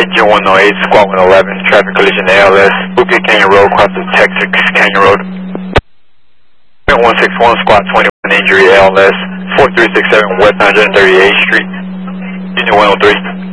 Engine 108, Squad 111, traffic collision ALS, Bukit Canyon Road, cross the Texas Canyon Road. 161, Squad 21, injury ALS, 4367 West 138th Street, Unit 103.